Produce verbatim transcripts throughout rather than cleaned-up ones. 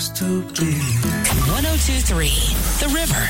used to be. one oh two point three The River.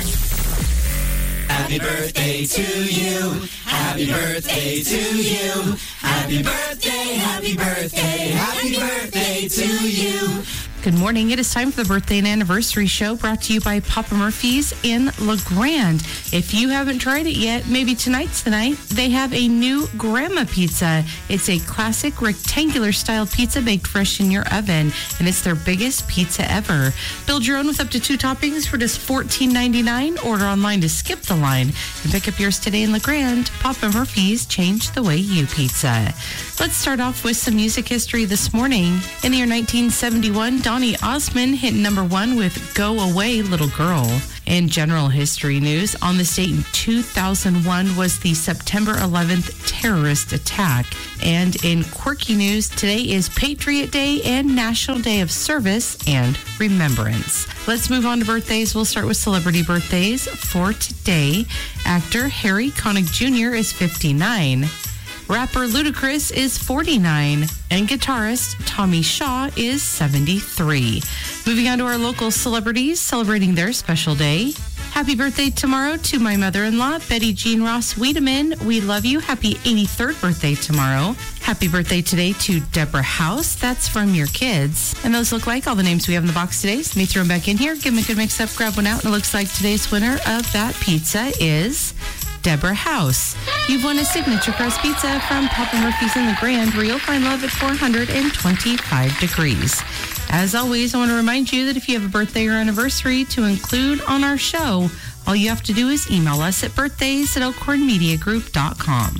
Happy birthday to you. Happy birthday to you. Happy birthday, happy birthday, happy birthday to you. Good morning. It is time for the birthday and anniversary show brought to you by Papa Murphy's in La Grande. If you haven't tried it yet, maybe tonight's the night. They have a new Grandma Pizza. It's a classic rectangular style pizza baked fresh in your oven, and it's their biggest pizza ever. Build your own with up to two toppings for just fourteen ninety-nine. Order online to skip the line and pick up yours today in La Grande. Papa Murphy's, change the way you pizza. Let's start off with some music history this morning. In the year nineteen seventy-one, Donny Osmond hit number one with Go Away, Little Girl. In general history news, on this date in two thousand one was the September eleventh terrorist attack. And in quirky news, today is Patriot Day and National Day of Service and Remembrance. Let's move on to birthdays. We'll start with celebrity birthdays. For today, actor Harry Connick Junior is fifty-nine. Rapper Ludacris is forty-nine, and guitarist Tommy Shaw is seventy-three. Moving on to our local celebrities celebrating their special day. Happy birthday tomorrow to my mother-in-law, Betty Jean Ross Wiedemann. We love you. Happy eighty-third birthday tomorrow. Happy birthday today to Deborah House. That's from your kids. And those look like all the names we have in the box today. So let me throw them back in here. Give them a good mix up, grab one out. And it looks like today's winner of that pizza is Deborah House. You've won a signature crust pizza from Papa Murphy's in La Grande, where you'll find love at four hundred twenty-five degrees. As always, I want to remind you that if you have a birthday or anniversary to include on our show, all you have to do is email us at birthdays at elkhorn media group dot com.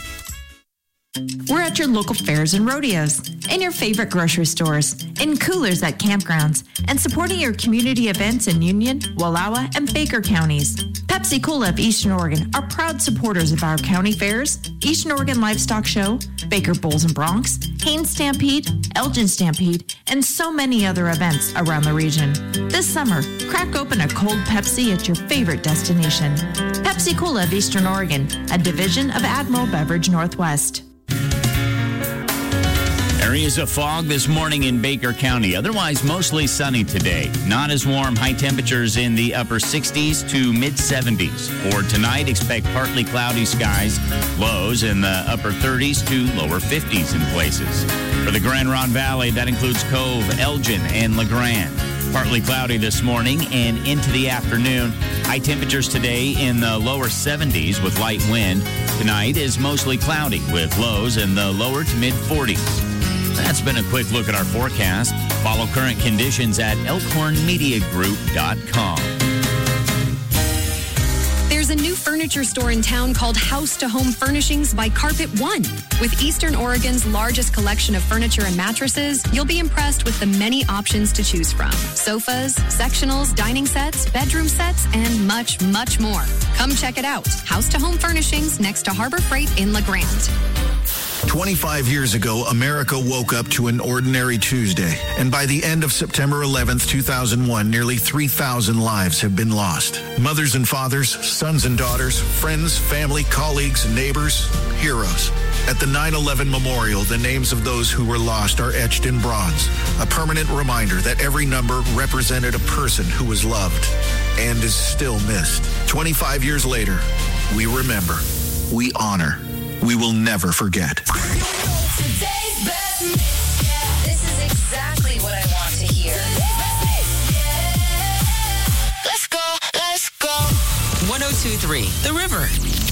We're at your local fairs and rodeos, in your favorite grocery stores, in coolers at campgrounds, and supporting your community events in Union, Wallowa, and Baker counties. Pepsi Cola of Eastern Oregon are proud supporters of our county fairs, Eastern Oregon Livestock Show, Baker Bulls and Broncs, Haines Stampede, Elgin Stampede, and so many other events around the region. This summer, crack open a cold Pepsi at your favorite destination. Pepsi Cola of Eastern Oregon, a division of Admiral Beverage Northwest. Areas of fog this morning in Baker County. Otherwise, mostly sunny today. Not as warm. High temperatures in the upper sixties to mid-seventies. For tonight, expect partly cloudy skies. Lows in the upper thirties to lower fifties in places. For the Grand Ronde Valley, that includes Cove, Elgin, and La Grande. Partly cloudy this morning and into the afternoon. High temperatures today in the lower seventies with light wind. Tonight is mostly cloudy with lows in the lower to mid-forties. That's been a quick look at our forecast. Follow current conditions at elkhorn media group dot com. There's a new furniture store in town called House to Home Furnishings by Carpet One. With Eastern Oregon's largest collection of furniture and mattresses, you'll be impressed with the many options to choose from. Sofas, sectionals, dining sets, bedroom sets, and much, much more. Come check it out. House to Home Furnishings next to Harbor Freight in La Grande. twenty-five years ago, America woke up to an ordinary Tuesday. And by the end of September eleventh, two thousand one, nearly three thousand lives have been lost. Mothers and fathers, sons and daughters, friends, family, colleagues, neighbors, heroes. At the nine eleven Memorial, the names of those who were lost are etched in bronze, a permanent reminder that every number represented a person who was loved and is still missed. twenty-five years later, we remember, we honor, we will never forget. Today's best mix. Yeah, this is exactly what I want to hear. Let's go, let's go. one oh two point three The River.